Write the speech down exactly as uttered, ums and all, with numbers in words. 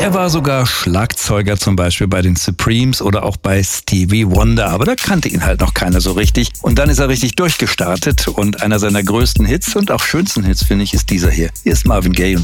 Er war sogar Schlagzeuger zum Beispiel bei den Supremes oder auch bei Stevie Wonder, aber da kannte ihn halt noch keiner so richtig. Und dann ist er richtig durchgestartet und einer seiner größten Hits und auch schönsten Hits, finde ich, ist dieser hier. Hier ist Marvin Gaye und